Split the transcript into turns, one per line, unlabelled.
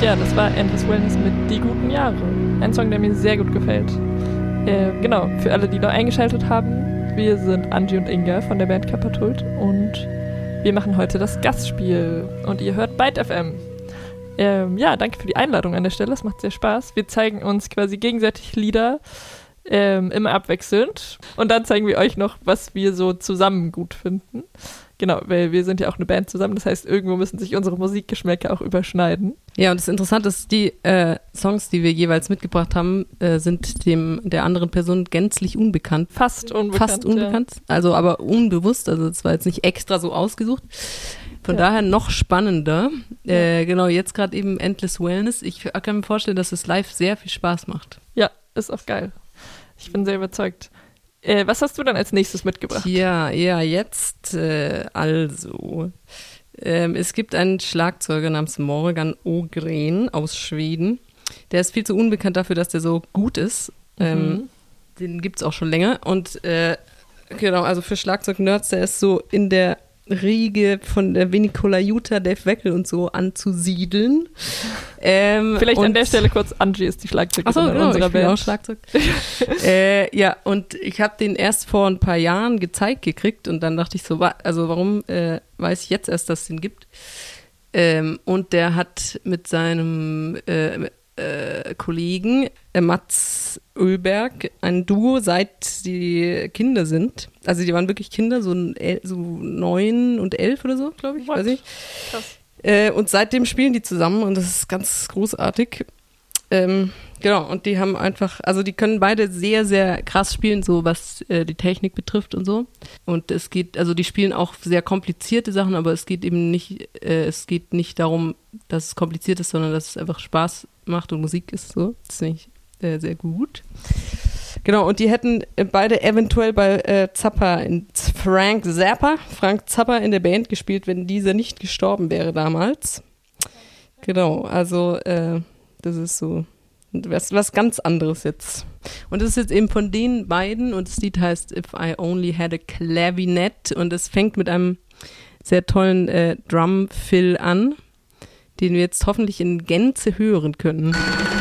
Ja, das war Endless Wellness mit Die guten Jahre. Ein Song, der mir sehr gut gefällt. Genau, für alle, die neu eingeschaltet haben, wir sind Angie und Inga von der Band Kapatult und wir machen heute das Gastspiel und ihr hört Byte FM. Ja, danke für die Einladung an der Stelle, es macht sehr Spaß. Wir zeigen uns quasi gegenseitig Lieder, immer abwechselnd und dann zeigen wir euch noch, was wir so zusammen gut finden. Genau, weil wir sind ja auch eine Band zusammen, das heißt, irgendwo müssen sich unsere Musikgeschmäcker auch überschneiden.
Ja, und das Interessante ist, die Songs, die wir jeweils mitgebracht haben, sind der anderen Person gänzlich unbekannt.
Fast unbekannt.
Ja. Also aber unbewusst, also es war jetzt nicht extra so ausgesucht. Von daher noch spannender. Genau, jetzt gerade eben Endless Wellness. Ich kann mir vorstellen, dass es live sehr viel Spaß macht.
Ja, ist auch geil. Ich bin sehr überzeugt. Was hast du dann als nächstes mitgebracht?
Ja, jetzt also. Es gibt einen Schlagzeuger namens Morgan Ågren aus Schweden. Der ist viel zu unbekannt dafür, dass der so gut ist. Den gibt es auch schon länger. Und genau, also für Schlagzeug-Nerds, der ist so in der Riege von der Vinnie Colaiuta, Dave Weckl und so anzusiedeln.
Vielleicht an der Stelle kurz, Angie ist die Schlagzeugerin unserer Band.
Auch Schlagzeug. Ja, und ich habe den erst vor ein paar Jahren gezeigt gekriegt und dann dachte ich so, also warum weiß ich jetzt erst, dass es den gibt? Und der hat mit seinem Kollegen Mats Ölberg ein Duo, seit die Kinder sind. Also die waren wirklich Kinder, so 9 und 11 oder so, glaube ich. Weiß ich. Krass. Und seitdem spielen die zusammen und das ist ganz großartig. Genau, und die haben einfach, also die können beide sehr, sehr krass spielen, so was die Technik betrifft und so. Und es geht, also die spielen auch sehr komplizierte Sachen, aber es geht eben nicht, darum, dass es kompliziert ist, sondern dass es einfach Spaß macht und Musik ist so. Das finde ich sehr gut. Genau, und die hätten beide eventuell bei Frank Zappa in der Band gespielt, wenn dieser nicht gestorben wäre damals. Genau, also das ist so was ganz anderes jetzt. Und das ist jetzt eben von den beiden und das Lied heißt If I Only Had a Clavinet und es fängt mit einem sehr tollen Drum-Fill an, den wir jetzt hoffentlich in Gänze hören können.